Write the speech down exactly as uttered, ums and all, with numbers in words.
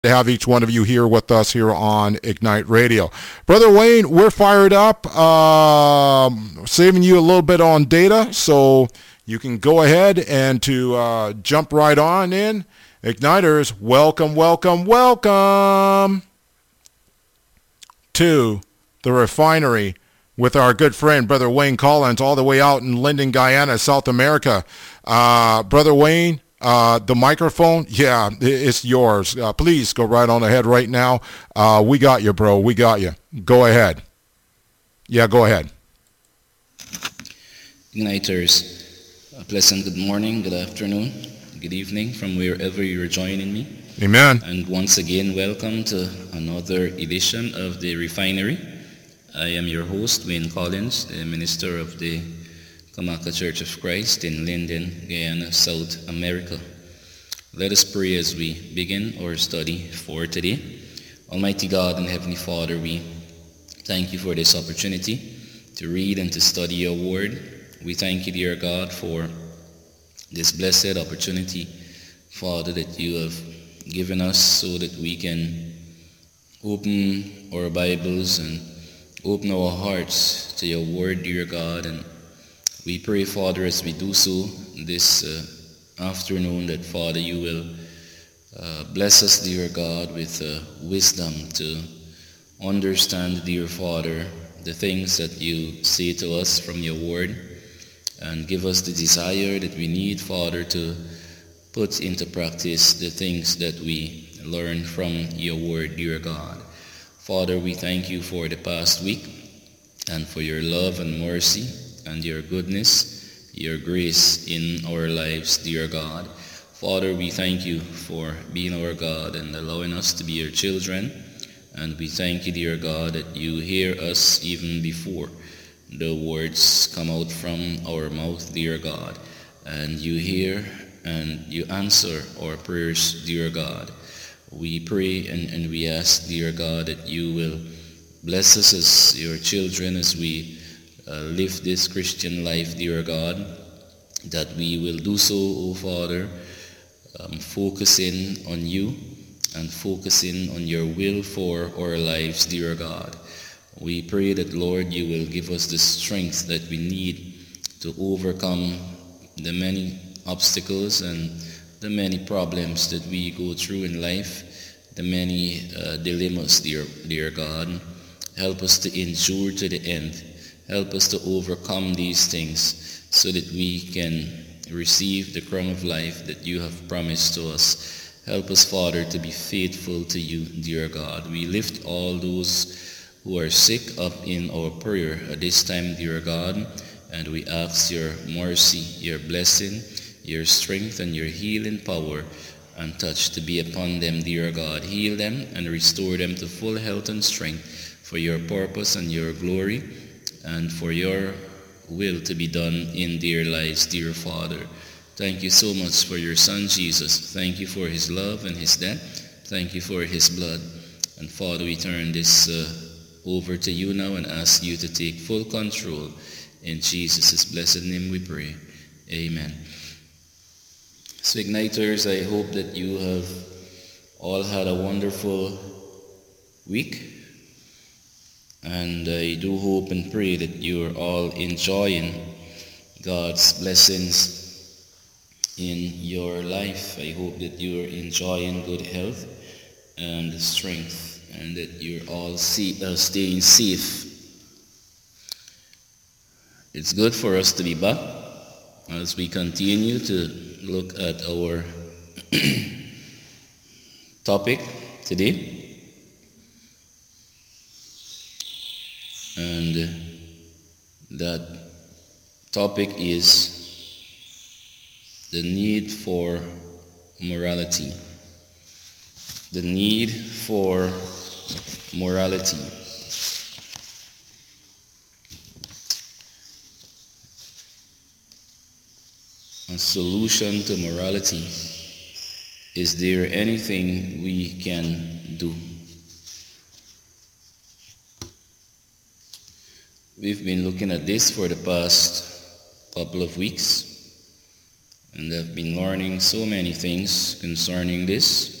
To have each one of you here with us here on Ignite Radio. Brother Wayne, we're fired up, um, saving you a little bit on data, so you can go ahead and to uh, jump right on in. Igniters, welcome, welcome, welcome to the refinery with our good friend, Brother Wayne Collins, all the way out in Linden, Guyana, South America. Uh, Brother Wayne, Uh, the microphone, yeah, it's yours. Uh, please go right on ahead right now. Uh, we got you, bro. We got you. Go ahead. Yeah, go ahead. Igniters, a pleasant good morning, good afternoon, good evening from wherever you're joining me. Amen. And once again, welcome to another edition of The Refinery. I am your host, Wayne Collins, the minister of the Kamaka Church of Christ in Linden, Guyana, South America. Let us pray as we begin our study for today. Almighty God and Heavenly Father, we thank you for this opportunity to read and to study your word. We thank you, dear God, for this blessed opportunity, Father, that you have given us so that we can open our Bibles and open our hearts to your word, dear God. And we pray, Father, as we do so this uh, afternoon, that, Father, you will uh, bless us, dear God, with uh, wisdom to understand, dear Father, the things that you say to us from your word, and give us the desire that we need, Father, to put into practice the things that we learn from your word, dear God. Father, we thank you for the past week and for your love and mercy and your goodness, your grace in our lives, dear God. Father, we thank you for being our God and allowing us to be your children. And we thank you, dear God, that you hear us even before the words come out from our mouth, dear God. And you hear and you answer our prayers, dear God. We pray and, and we ask, dear God, that you will bless us as your children as we Uh, live this Christian life, dear God, that we will do so, O Father, um, focusing on you and focusing on your will for our lives, dear God. We pray that, Lord, you will give us the strength that we need to overcome the many obstacles and the many problems that we go through in life, the many uh, dilemmas, dear, dear God. Help us to endure to the end. Help us to overcome these things so that we can receive the crown of life that you have promised to us. Help us, Father, to be faithful to you, dear God. We lift all those who are sick up in our prayer at this time, dear God, and we ask your mercy, your blessing, your strength, and your healing power and touch to be upon them, dear God. Heal them and restore them to full health and strength for your purpose and your glory, and for your will to be done in their lives, dear Father. Thank you so much for your Son, Jesus. Thank you for his love and his death. Thank you for his blood. And Father, we turn this uh, over to you now and ask you to take full control. In Jesus' blessed name we pray. Amen. So, Igniters, I hope that you have all had a wonderful week. And I do hope and pray that you're all enjoying God's blessings in your life. I hope that you're enjoying good health and strength, and that you're all see, uh, staying safe. It's good for us to be back as we continue to look at our topic today. And that topic is the need for morality. The need for morality. A solution to morality. Is there anything we can do? We've been looking at this for the past couple of weeks, and I've been learning so many things concerning this.